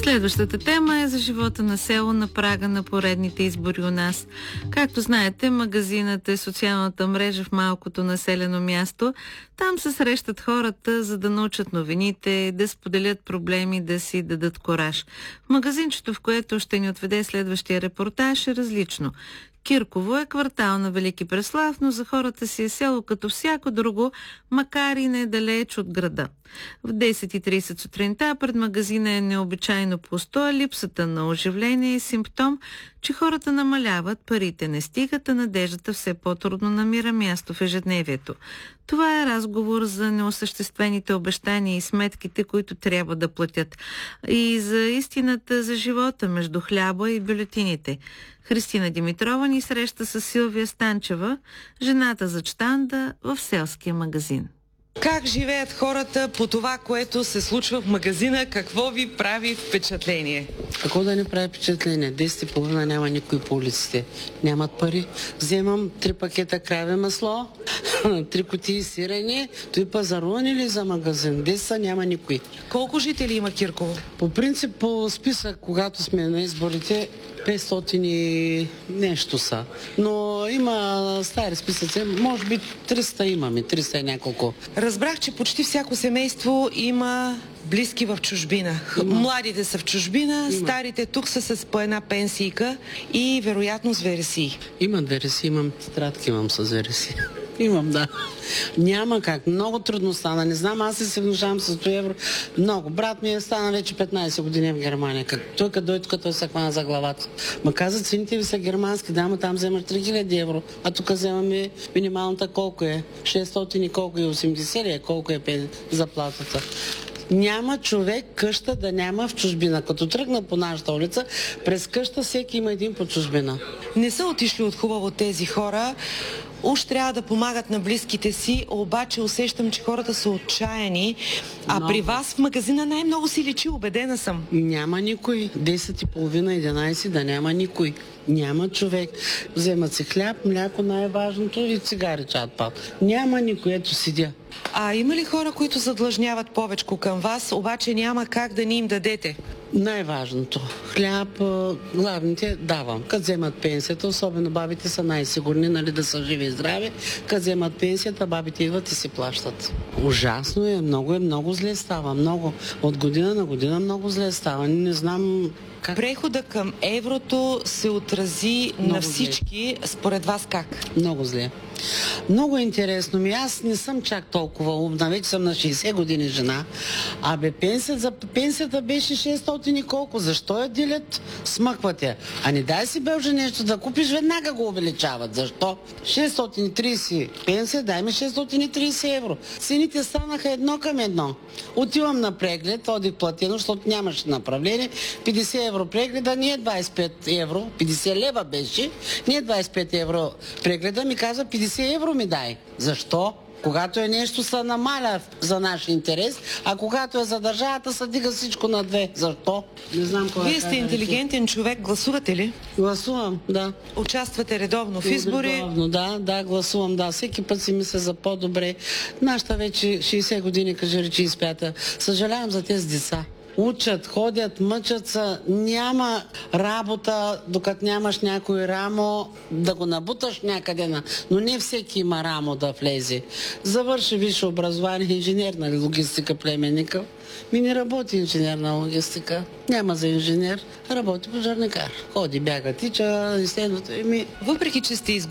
Следващата тема е за живота на село на прага на поредните избори у нас. Както знаете, магазинът е социалната мрежа в малкото населено място. Там се срещат хората, за да научат новините, да споделят проблеми, да си дадат кораж. Магазинчето, в което ще ни отведе следващия репортаж, е различно. Кирково е квартал на Велики Преслав, но за хората си е село като всяко друго, макар и недалеч от града. В 10:30 сутринта пред магазина е необичайно пусто, а липсата на оживление е симптом, че хората намаляват, парите не стигат, а надеждата все по-трудно намира място в ежедневието. Това е разговор за неосъществените обещания и сметките, които трябва да платят. И за истината за живота между хляба и бюлетините. Христина Димитрова ни среща с Силвия Станчева, жената за щанда в селския магазин. Как живеят хората по това, което се случва в магазина? Какво ви прави впечатление? Какво да не прави впечатление? 10:30 няма никой по улиците. Нямат пари. Вземам 3 пакета краве масло, 3 кутии сирене, той пазаруване ли за магазин? 10 няма никой. Колко жители има Кирково? По принцип, по списък, когато сме на изборите, 500 и нещо са. Но има стари списъци, може би 300 имаме, 300 и няколко. Разбрах, че почти всяко семейство има близки в чужбина. Младите са в чужбина, старите тук са с по една пенсийка и вероятно с вересии. Имам вересии, имам тетрадки, имам с вересии. Имам, да. Няма как. Много трудно стана. Не знам, аз се внушавам с 100 евро. Много. Брат ми е стана вече 15 години в Германия. Той като дойде тук, той се хвана за главата. Ма каза, цените ви са германски, да, ама там вземаш 3000 евро. А тук вземаме минималната колко е? 600 и колко е? 80 ли е? Колко е заплатата? Няма човек къща да няма в чужбина. Като тръгна по нашата улица, през къща всеки има един по чужбина. Не са отишли от хубаво тези хора. Уж трябва да помагат на близките си, обаче усещам, че хората са отчаяни. А при вас в магазина най-много си личи, убедена съм. Няма никой. 10:30-11 да няма никой. Няма човек. Вземат си хляб, мляко, най-важното и цигари чат-пат. Няма никой, ето седя. А има ли хора, които задлъжняват повечко към вас, обаче няма как да ни им дадете? Най-важното. Хляб, главните давам. Като вземат пенсията, особено бабите са най-сигурни, нали, да са живи и здрави. Като вземат пенсията, бабите идват и си плащат. Ужасно е, много зле става. Много. От година на година много зле става. Не знам как. Прехода към еврото се отрази много на всички. Зле. Според вас как? Много зле. Много интересно ми. Аз не съм чак толкова умна. Вече съм на 60 години жена. Абе, пенсията беше 600 и колко. Защо я делят? Смъкват я. А не дай си, Белже, нещо да купиш, веднага го увеличават. Защо? 630 пенсия, дай ми 630 евро. Цените станаха 1:1. Отивам на преглед, одих платено, защото нямаше направление. 50 евро прегледа, не е 25 евро. 50 лева беше. Не е 25 евро прегледа, ми казва 50 евро ми дай. Защо? Когато е нещо се намаля за наш интерес, а когато е за държавата се дига всичко на 2. Защо? Не знам кога. Вие сте интелигентен човек, гласувате ли? Гласувам, да. Участвате редовно в избори? Редовно, да, гласувам, да. Всеки път си мисля за по-добре. Нашата вече 60 години, кажи речи, изпята. Съжалявам за тези деца. Учат, ходят, мъчат се, няма работа, докато нямаш някой рамо, да го набуташ някъде, но не всеки има рамо да влезе. Завърши висше образование, инженерна логистика племенника. Ми не работи инженерна логистика. Няма за инженер, работи пожарникар. Ходи, бяга, тича, изследват. Въпреки, че сте